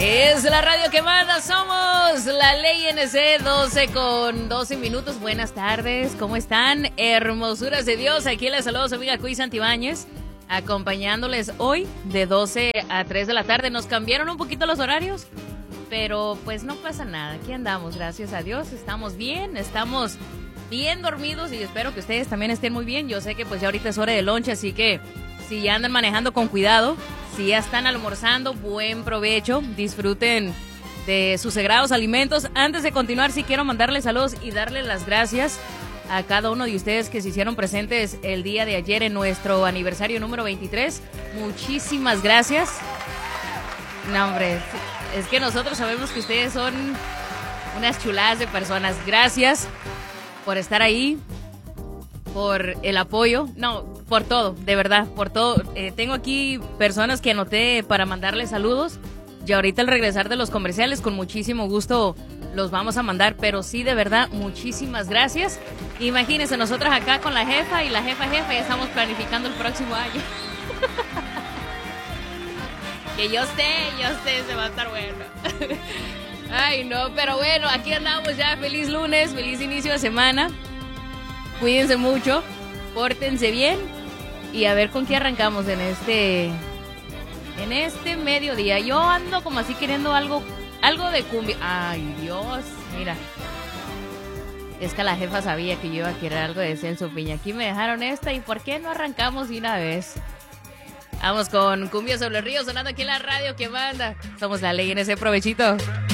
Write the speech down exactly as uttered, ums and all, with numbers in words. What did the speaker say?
Es la radio que manda, somos la Ley N C, doce con doce minutos. Buenas tardes, ¿cómo están? Hermosuras de Dios, aquí les saludo su amiga Cuy Santibáñez, acompañándoles hoy de doce a tres de la tarde. Nos cambiaron un poquito los horarios, pero pues no pasa nada, aquí andamos, gracias a Dios, estamos bien, estamos bien dormidos y espero que ustedes también estén muy bien. Yo sé que pues ya ahorita es hora de lunch, así que si ya andan manejando con cuidado, si ya están almorzando, buen provecho, disfruten de sus sagrados alimentos. Antes de continuar, sí quiero mandarles saludos y darles las gracias a cada uno de ustedes que se hicieron presentes el día de ayer en nuestro aniversario número veintitrés. Muchísimas gracias. No, hombre, es que nosotros sabemos que ustedes son unas chuladas de personas. Gracias por estar ahí, por el apoyo, no, por todo, de verdad, por todo. Eh, tengo aquí personas que anoté para mandarles saludos y ahorita al regresar de los comerciales con muchísimo gusto los vamos a mandar, pero sí, de verdad, muchísimas gracias. Imagínense, nosotras acá con la jefa y la jefa jefa ya estamos planificando el próximo año. Que yo sé, yo sé, se va a estar bueno. Ay, no, pero bueno, aquí andamos ya. Feliz lunes, feliz inicio de semana. Cuídense mucho, pórtense bien y a ver con qué arrancamos en este en este mediodía. Yo ando como así queriendo algo algo de cumbia. Ay, Dios, mira. Es que la jefa sabía que yo iba a querer algo de Celso Piña. Aquí me dejaron esta y ¿por qué no arrancamos de una vez? Vamos con Cumbia sobre el Río sonando aquí en la radio que manda. Somos la Ley en ese provechito.